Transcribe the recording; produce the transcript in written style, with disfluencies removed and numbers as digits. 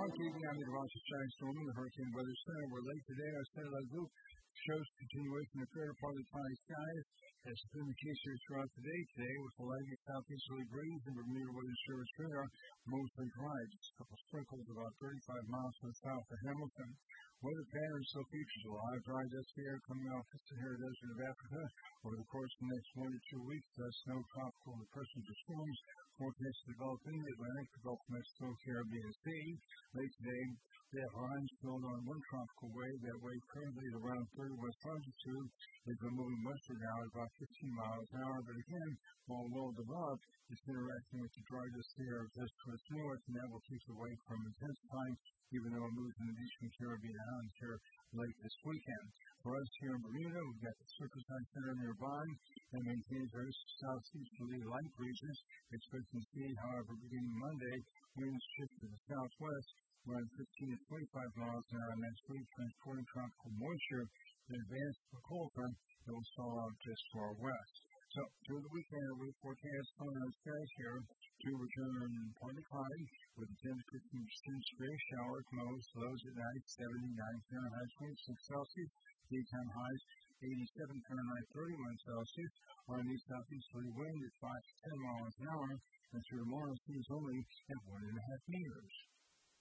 Mark Egan, I'm the Rochester Giants Storm, the Hurricane Weather Center. We're late today. Our satellite group shows continuation of fair partly cloudy skies. As has been the case here throughout the day today, with a light southeasterly breeze and Bermuda Weather Service radar mostly dry. Just a couple sprinkles about 35 miles to the south of Hamilton. Weather patterns still features a lot of dry dusty air coming off the Sahara Desert of Africa over the course of the next 1 to 2 weeks. Thus, no tropical depressions or storms forecast to develop in the Atlantic, the Gulf of Mexico, Caribbean Sea. Late today, we have lines filled on one tropical wave. That wave currently at around 30 west longitude is moving westward now at about 15 miles an hour. But again, while well developed, it's interacting with the dry dusty air just to its north, and that will keep it away from intensifying, even though it moves in the eastern Caribbean islands here late this weekend. For us here in Bermuda, we've got the Surface High Center nearby and maintains very southeasterly light breezes. Expecting to see, however, beginning Monday, winds shift to the southwest, around 15 to 25 miles an hour next week, transporting tropical moisture in advance of a cold front that will stall out just to our west. So, through the weekend, we forecast cloudy skies here to return partly cloudy with a 10 to 15% stray showers, lows at night, 79 Fahrenheit, 26 Celsius, daytime highs, 87 Fahrenheit, 31 Celsius, on an east-southeasterly wind at 5 to 10 miles an hour, and through tomorrow, seas only at 1.5 meters.